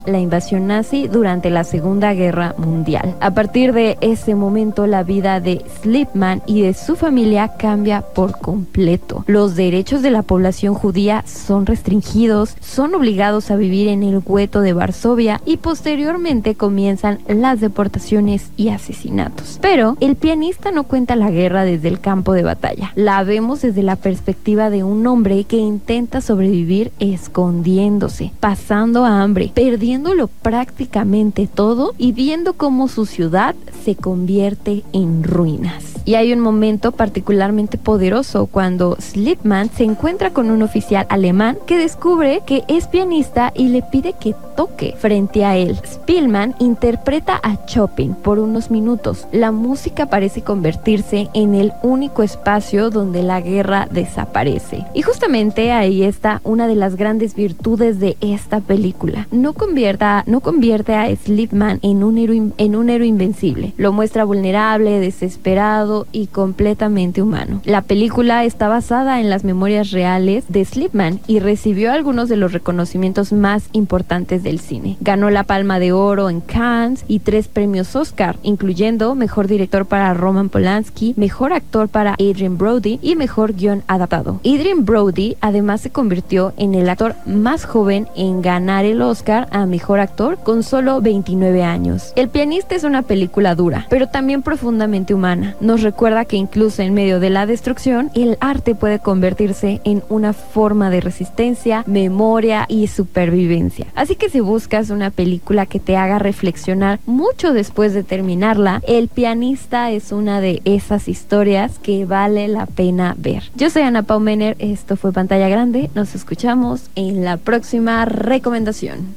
la invasión nazi durante la Segunda Guerra Mundial. A partir de ese momento, la vida de Slipman y de su familia cambia por completo. Los derechos de la población judía son restringidos, son obligados a vivir en el gueto de Varsovia y posteriormente comienzan las deportaciones y asesinatos. Pero el pianista no cuenta la guerra desde el campo de batalla. La vemos desde la perspectiva de un hombre que intenta sobrevivir escondiéndose, pasando hambre, perdiéndolo prácticamente todo y viendo cómo su ciudad se convierte en ruinas. Y hay un momento particularmente poderoso cuando Slipman se encuentra con un oficial alemán que descubre que es pianista y le pide que toque frente a él. Spielmann interpreta a Chopin por unos minutos. La música parece convertirse en el único espacio donde la guerra desaparece. Y justamente ahí está una de las grandes virtudes de esta película. No convierte a Slipman en un héroe invencible. Lo muestra vulnerable, desesperado y completamente humano. La película está basada en las memorias reales de Slipman y recibió algunos de los reconocimientos más importantes del cine. Ganó la Palma de Oro en Cannes y 3 premios Oscar, incluyendo Mejor Director para Roman Polanski, Mejor Actor para Adrien Brody y Mejor Guión Adaptado. Adrien Brody además se convirtió en el actor más joven en ganar el Oscar a Mejor Actor con solo 29 años. El pianista es una película dura, pero también profundamente humana. Nos recuerda que incluso en medio de la destrucción, el arte puede convertirse en una forma de resistencia, memoria y supervivencia. Así que si buscas una película que te haga reflexionar mucho después de terminarla, El pianista es una de esas historias que vale la pena ver. Yo soy Ana Pau Mener, esto fue Pantalla Grande, nos escuchamos en la próxima recomendación.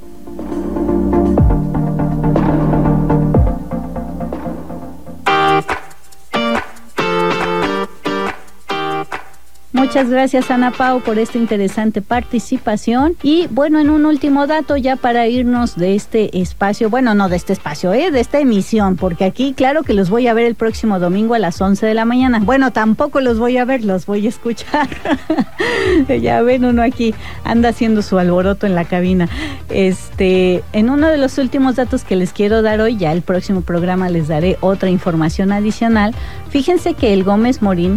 Muchas gracias, Ana Pau, por esta interesante participación. Y bueno, en un último dato ya para irnos de este espacio, bueno, no de este espacio, de esta emisión, porque aquí claro que los voy a ver el próximo domingo a las 11 de la mañana. Bueno, tampoco los voy a ver, los voy a escuchar. Ya ven, uno aquí anda haciendo su alboroto en la cabina. En uno de los últimos datos que les quiero dar hoy, ya el próximo programa les daré otra información adicional. Fíjense que el Gómez Morín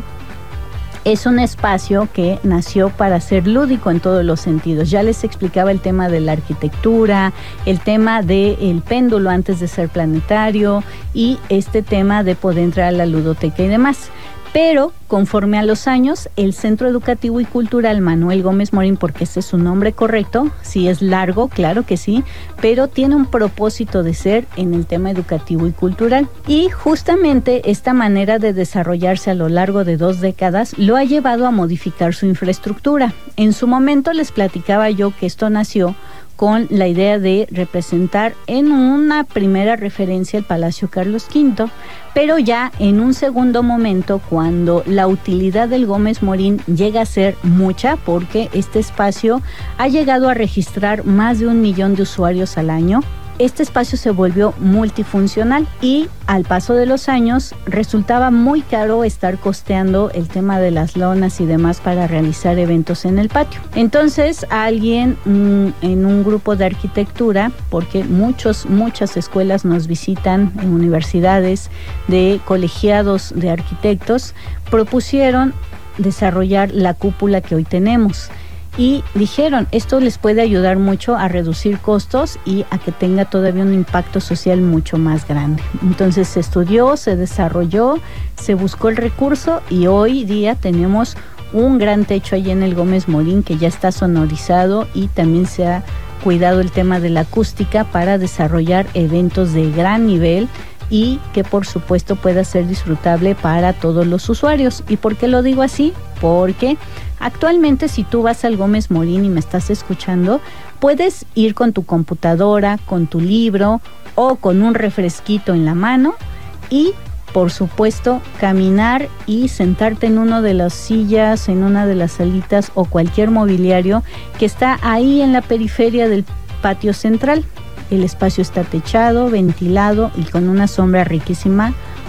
es un espacio que nació para ser lúdico en todos los sentidos. Ya les explicaba el tema de la arquitectura, el tema del péndulo antes de ser planetario y este tema de poder entrar a la ludoteca y demás. Pero conforme a los años, el Centro Educativo y Cultural Manuel Gómez Morín, porque ese es su nombre correcto, sí es largo, claro que sí, pero tiene un propósito de ser en el tema educativo y cultural. Y justamente esta manera de desarrollarse a lo largo de 2 décadas lo ha llevado a modificar su infraestructura. En su momento les platicaba yo que esto nació con la idea de representar en una primera referencia el Palacio Carlos V, pero ya en un segundo momento, cuando la utilidad del Gómez Morín llega a ser mucha, porque este espacio ha llegado a registrar más de 1 millón de usuarios al año, este espacio se volvió multifuncional y al paso de los años resultaba muy caro estar costeando el tema de las lonas y demás para realizar eventos en el patio. Entonces alguien en un grupo de arquitectura, porque muchas escuelas nos visitan en universidades de colegiados de arquitectos, propusieron desarrollar la cúpula que hoy tenemos. Y dijeron, esto les puede ayudar mucho a reducir costos y a que tenga todavía un impacto social mucho más grande. Entonces se estudió, se desarrolló, se buscó el recurso y hoy día tenemos un gran techo allí en el Gómez Morín que ya está sonorizado y también se ha cuidado el tema de la acústica para desarrollar eventos de gran nivel y que por supuesto pueda ser disfrutable para todos los usuarios. ¿Y por qué lo digo así? Porque actualmente si tú vas al Gómez Morín y me estás escuchando, puedes ir con tu computadora, con tu libro o con un refresquito en la mano y por supuesto caminar y sentarte en una de las sillas, en una de las salitas o cualquier mobiliario que está ahí en la periferia del patio central. El espacio está techado, ventilado y con una sombra riquísima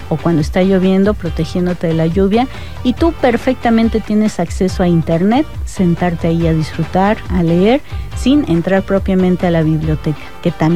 o cuando está lloviendo, protegiéndote de la lluvia, y tú perfectamente tienes acceso a internet, sentarte ahí a disfrutar, a leer, sin entrar propiamente a la biblioteca, que también